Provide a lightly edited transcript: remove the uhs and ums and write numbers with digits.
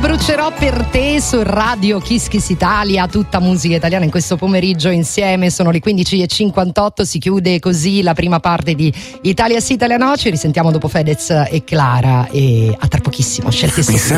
Brucerò per te su Radio Kiss Kiss Italia, tutta musica italiana in questo pomeriggio insieme. Sono le 15:58, si chiude così la prima parte di Italia Sì, Italia No. Ci risentiamo dopo Fedez e Clara, e a tra pochissimo. Scelte